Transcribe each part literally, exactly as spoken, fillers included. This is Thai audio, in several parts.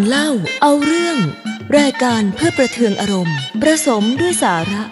เล่าเอาเรื่องรายการเพื่อประเทืองอารมณ์ประสมด้วยสาระ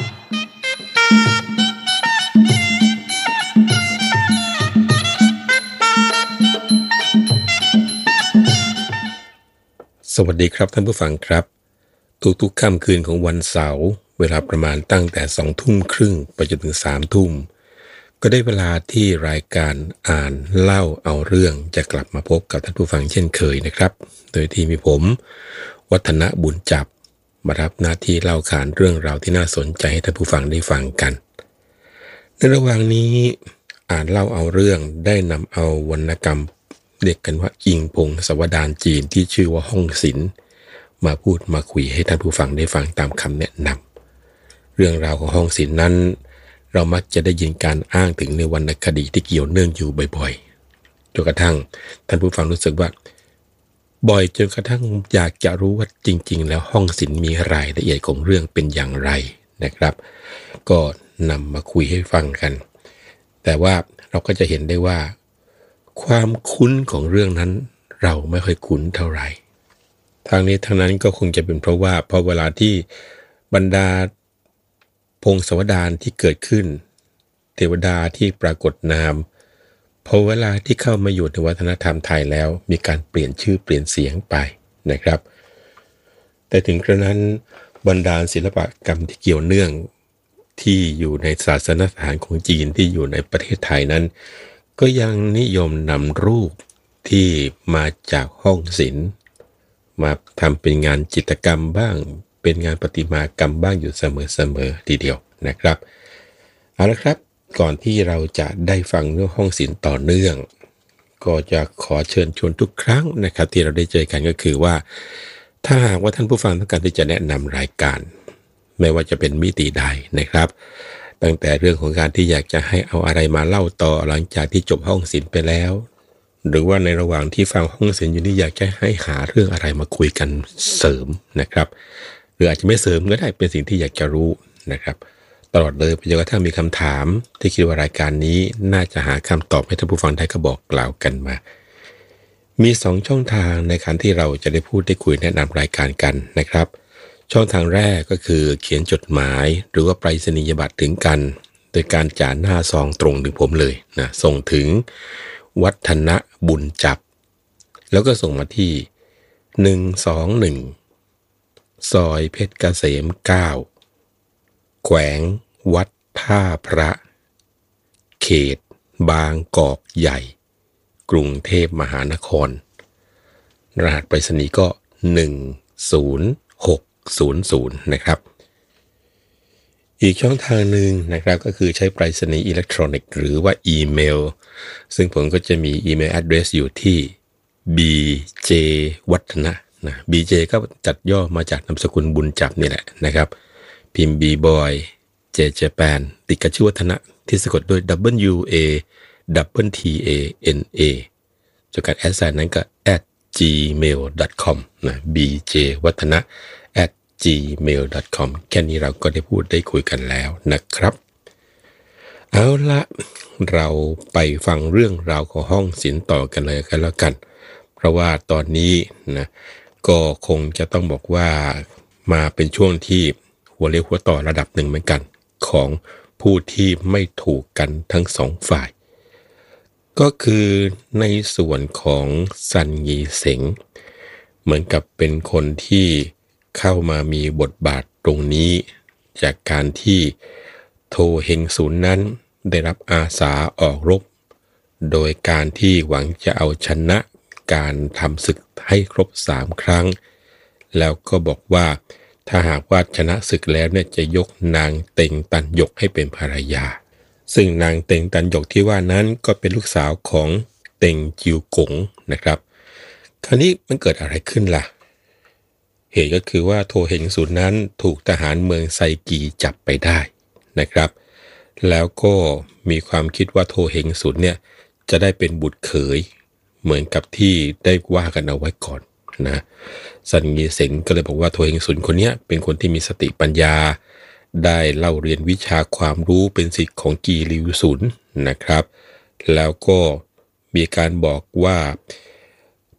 สวัสดีครับท่านผู้ฟังครับทุกๆค่ำคืนของวันเสาร์เวลาประมาณตั้งแต่สองทุ่มครึ่งไปจนถึงสามทุ่มก็ได้เวลาที่รายการอ่านเล่าเอาเรื่องจะกลับมาพบกับท่านผู้ฟังเช่นเคยนะครับโดยที่มีผมวัฒนบุญจับมารับหน้าที่เล่าขานเรื่องราวที่น่าสนใจให้ท่านผู้ฟังได้ฟังกันในระหว่างนี้อ่านเล่าเอาเรื่องได้นำเอาวรรณกรรมเรียกกันว่าอิงพงศาวดารจีนที่ชื่อว่าห้องศิลป์มาพูดมาคุยให้ท่านผู้ฟังได้ฟังตามคำแนะนำเรื่องราวของห้องศิลป์นั้นเรามักจะได้ยินการอ้างถึงในวรรณคดีที่เกี่ยวเนื่องอยู่บ่อยๆจนกระทั่งท่านผู้ฟังรู้สึกว่าบ่อยจนกระทั่งอยากจะรู้ว่าจริงๆแล้วห้องศิลป์มีรายละเอียดของเรื่องเป็นอย่างไรนะครับก็นำมาคุยให้ฟังกันแต่ว่าเราก็จะเห็นได้ว่าความคุ้นของเรื่องนั้นเราไม่ค่อยคุ้นเท่าไหร่ทางนี้ทางนั้นก็คงจะเป็นเพราะว่าพอเวลาที่บรรดาพงศาวดารที่เกิดขึ้นเทวดาที่ปรากฏนามพอเวลาที่เข้ามาอยู่ในวัฒนธรรมไทยแล้วมีการเปลี่ยนชื่อเปลี่ยนเสียงไปนะครับแต่ถึงกระนั้นบรรดาศิลปกรรมที่เกี่ยวเนื่องที่อยู่ในศาสนสถานของจีนที่อยู่ในประเทศไทยนั้นก็ยังนิยมนำรูปที่มาจากห้องศิลป์มาทำเป็นงานจิตรกรรมบ้างเป็นงานประติมากรรมบ้างอยู่เสมอๆทีเดียวนะครับเอาละครับก่อนที่เราจะได้ฟังเรื่องห้องศิลป์ต่อเนื่องก็จะขอเชิญชวนทุกครั้งนะครับที่เราได้เจอกันก็คือว่าถ้าหากว่าท่านผู้ฟังต้องการที่จะแนะนำรายการไม่ว่าจะเป็นมิติใดนะครับตั้งแต่เรื่องของการที่อยากจะให้เอาอะไรมาเล่าต่อหลังจากที่จบห้องศิลป์ไปแล้วหรือว่าในระหว่างที่ฟังห้องศิลป์อยู่นี่อยากจะให้หาเรื่องอะไรมาคุยกันเสริมนะครับหรืออาจจะไม่เสริมก็ได้เป็นสิ่งที่อยากจะรู้นะครับตลอดเลยไปจนกระทั่งมีคำถามที่คิดว่ารายการนี้น่าจะหาคำตอบให้ท่านผู้ฟังได้ก็บอกกล่าวกันมามีสองช่องทางในการที่เราจะได้พูดได้คุยแนะนำรายการกันนะครับช่องทางแรกก็คือเขียนจดหมายหรือว่าไปรษณียบัตรถึงกันโดยการจ่าหน้าซองตรงถึงผมเลยนะส่งถึงวัฒนบุญจับแล้วก็ส่งมาที่หนึ่งสองหนึ่งซอยเพชรเกษมเก้าแขวงวัดท่าพระเขตบางกอกใหญ่กรุงเทพมหานครรหัสไปรษณีย์ก็หนึ่ง ศูนย์ หก ศูนย์ ศูนย์นะครับอีกช่องทางหนึ่งนะครับก็คือใช้ไปรษณีย์อิเล็กทรอนิกส์หรือว่าอีเมลซึ่งผมก็จะมีอีเมล address อยู่ที่ บี เจ วัฒนะนะ บี เจ ก็จัดย่อมาจากนามสกุลบุญจับนี่แหละนะครับพิมพ์ B boy J Japan ติดกับชื่อวัฒนะที่สะกดด้วย W A double T A N A ส่วนการแอดไซน์นั้นก็ แอท จี เมล ดอท คอม นะ บี เจ วัฒนะ แอท จี เมล ดอท คอม แค่นี้เราก็ได้พูดได้คุยกันแล้วนะครับเอาละเราไปฟังเรื่องราวของห้องศิลป์ต่อกันเลยกันแล้วกันเพราะว่าตอนนี้นะก็คงจะต้องบอกว่ามาเป็นช่วงที่หัวเรียวหัวต่อระดับหนึ่งเหมือนกันของผู้ที่ไม่ถูกกันทั้งสองฝ่ายก็คือในส่วนของซันยีเส็งเหมือนกับเป็นคนที่เข้ามามีบทบาทตรงนี้จากการที่โทเฮงซุนนั้นได้รับอาสาออกรบโดยการที่หวังจะเอาชนะการทำศึกให้ครบสามครั้งแล้วก็บอกว่าถ้าหากว่าชนะศึกแล้วเนี่ยจะยกนางเต็งตันหยกให้เป็นภรรยาซึ่งนางเต็งตันหยกที่ว่านั้นก็เป็นลูกสาวของเต็งจิวกงนะครับคราวนี้มันเกิดอะไรขึ้นล่ะเหตุก็คือว่าโทเฮงซุนนั้นถูกทหารเมืองไซกีจับไปได้นะครับแล้วก็มีความคิดว่าโทเฮงซุนเนี่ยจะได้เป็นบุตรเขยเหมือนกับที่ได้ว่ากันเอาไว้ก่อนนะซันยีเส็งก็เลยบอกว่าโทเฮงซุนคนนี้เป็นคนที่มีสติปัญญาได้เล่าเรียนวิชาความรู้เป็นศิษย์ของกีริวซุนนะครับแล้วก็มีการบอกว่า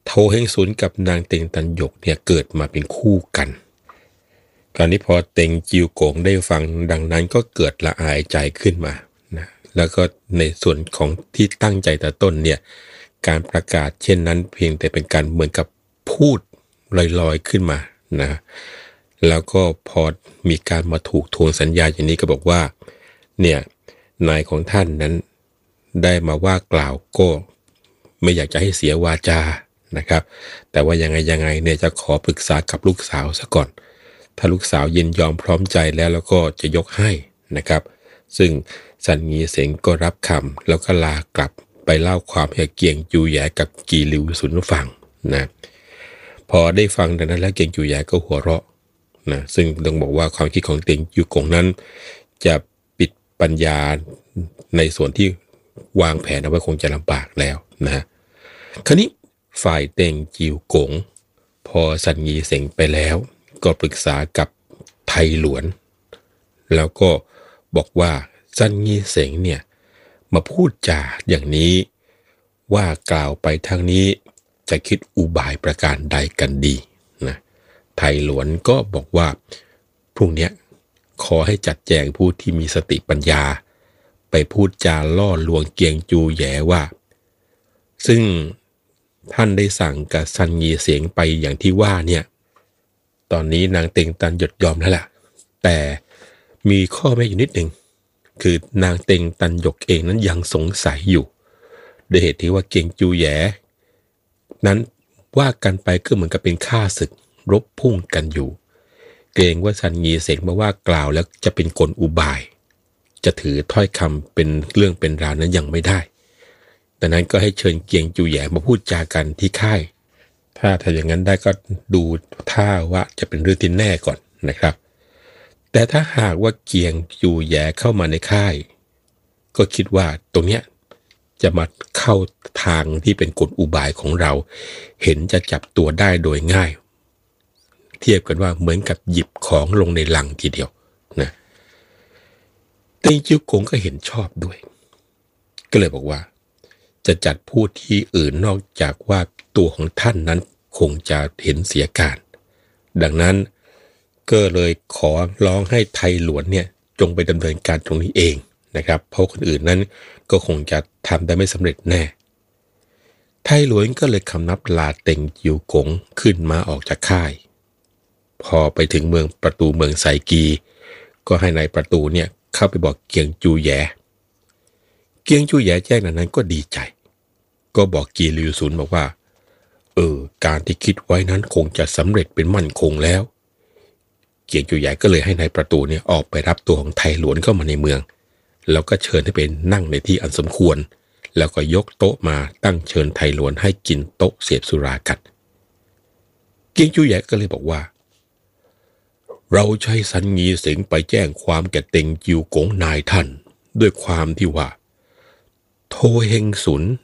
โทเฮงซุนกับนางเต็งตันหยกเนี่ยเกิดมาเป็นคู่กันคราวนี้พอเต็งจิวกงได้ฟังดังนั้นก็เกิดละอายใจขึ้นมานะแล้วก็ในส่วนของที่ตั้งใจแต่ต้นเนี่ยการประกาศเช่นนั้นเพียงแต่เป็นการเหมือนกับพูดลอยๆขึ้นมานะแล้วก็พอมีการมาถูกทวงสัญญาอย่างนี้ก็บอกว่าเนี่ยนายของท่านนั้นได้มาว่ากล่าวก็ไม่อยากจะให้เสียวาจานะครับแต่ว่ายังไงยังไงเนี่ยจะขอปรึกษากับลูกสาวซะก่อนถ้าลูกสาวยินยอมพร้อมใจแล้วแล้วก็จะยกให้นะครับซึ่งซันงีเสงก็รับคำแล้วก็ลากลับไปเล่าความให้เกียงจูแยกับกีหลิวสุนฟังนะพอได้ฟังดังนั้นแล้วเกียงจูแยก็หัวเราะนะซึ่งต้องบอกว่าความคิดของเต็งจิวกงนั้นจะปิดปัญญาในส่วนที่วางแผนเอาไว้คงจะลำบากแล้วนะคราวนี้ฝ่ายเต็งจิวกงพอซันงีเสงไปแล้วก็ปรึกษากับไทหลวนแล้วก็บอกว่าซันงีเสงเนี่ยมาพูดจาอย่างนี้ว่ากล่าวไปทางนี้จะคิดอุบายประการใดกันดีนะไทหลวนก็บอกว่าพรุ่งนี้ขอให้จัดแจงผู้ที่มีสติปัญญาไปพูดจาล่อลวงเกียงจูแหยว่าซึ่งท่านได้สั่งกับซันงีเสงไปอย่างที่ว่าเนี่ยตอนนี้นางเต็งตันหยดยอมแล้วล่ะแต่มีข้อแม้อยู่นิดหนึ่งคือนางเต็งตันหยกเองนั้นยังสงสัยอยู่ด้วยเหตุที่ว่าเกียงจูแหยนั้นว่ากันไปก็เหมือนกับเป็นข้าศึกรบพุ่งกันอยู่เกรงว่าซันงีเสงมาว่ากล่าวแล้วจะเป็นกลอุบายจะถือถ้อยคำเป็นเรื่องเป็นราวนั้นยังไม่ได้ดังนั้นก็ให้เชิญเกียงจูแหยมาพูดจากันที่ค่ายถ้าถ้าอย่างนั้นได้ก็ดูท่าว่าจะเป็นเรื่องที่แน่ก่อนนะครับแต่ถ้าหากว่าเกียงจูแหยเข้ามาในค่ายก็คิดว่าตรงเนี้ยจะมาเข้าทางที่เป็นกลอุบายของเราเห็นจะจับตัวได้โดยง่ายเทียบกันว่าเหมือนกับหยิบของลงในลังทีเดียวนะเต็งจิวกงก็เห็นชอบด้วยก็เลยบอกว่าจะจัดพูดที่อื่นนอกจากว่าตัวของท่านนั้นคงจะเห็นเสียการดังนั้นก็เลยขอร้องให้ไทหลวนเนี่ยจงไปดำเนินการตรงนี้เองนะครับเพราะคนอื่นนั้นก็คงจะทำได้ไม่สำเร็จแน่ไทหลวนก็เลยคำนับลาเต็งจิวกงขึ้นมาออกจากค่ายพอไปถึงเมืองประตูเมืองไซกีก็ให้ในายประตูเนี่ยเข้าไปบอกเกียงจูแหยเกียงจูแหยแจ้งดังนั้นก็ดีใจก็บอกกีหลิวซุนบอกว่าเออการที่คิดไว้นั้นคงจะสำเร็จเป็นมั่นคงแล้วเกียงจูแหยก็เลยให้นายประตูเนี่ยออกไปรับตัวของไทหลวนเข้ามาในเมืองแล้วก็เชิญให้เป็นนั่งในที่อันสมควรแล้วก็ยกโต๊ะมาตั้งเชิญไทหลวนให้กินโต๊ะเสพสุรากันเกียงจูแหยก็เลยบอกว่าเราใช้ซันงีเสงไปแจ้งความแก่เต็งจิวกงนายท่านด้วยความที่ว่าโทเฮงซุน